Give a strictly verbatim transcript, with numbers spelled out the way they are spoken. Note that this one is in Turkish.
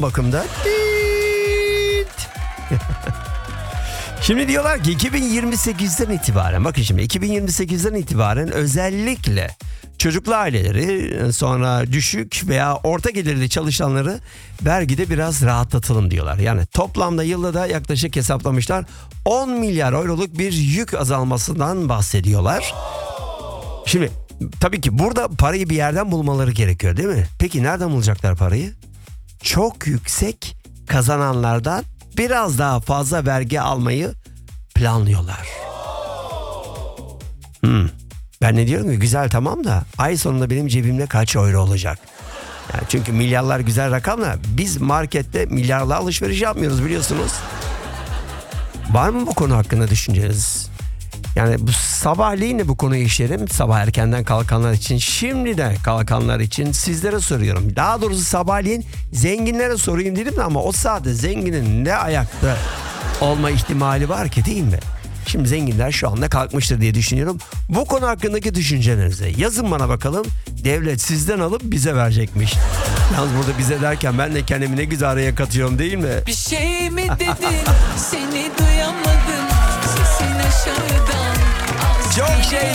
bakımda. Şimdi diyorlar ki iki bin yirmi sekizden itibaren, bakın şimdi iki bin yirmi sekizden itibaren özellikle çocuklu aileleri, sonra düşük veya orta gelirli çalışanları vergide biraz rahatlatalım diyorlar. Yani toplamda yılda da yaklaşık hesaplamışlar on milyar euroluk bir yük azalmasından bahsediyorlar. Şimdi tabii ki burada parayı bir yerden bulmaları gerekiyor, değil mi? Peki nereden bulacaklar parayı? Çok yüksek kazananlardan biraz daha fazla vergi almayı planlıyorlar. Hmm. Ben ne diyorum ki, güzel tamam da ay sonunda benim cebimde kaç euro olacak? Yani çünkü milyarlar güzel rakamlar. Biz markette milyarla alışveriş yapmıyoruz, biliyorsunuz. Var mı bu konu hakkında düşünceniz? Yani bu sabahleyin de bu konuyu işlerim. Sabah erkenden kalkanlar için, şimdiden kalkanlar için sizlere soruyorum. Daha doğrusu sabahleyin zenginlere sorayım dedim ama o saatte zenginin ne ayakta olma ihtimali var ki, değil mi? Şimdi zenginler şu anda kalkmıştır diye düşünüyorum. Bu konu hakkındaki düşüncelerinizi yazın bana bakalım. Devlet sizden alıp bize verecekmiş. Yalnız burada bize derken ben de kendimi ne güzel araya katıyorum, değil mi? Bir şey mi dedim, seni duyamadım, sesin aşağıdan. Çok şey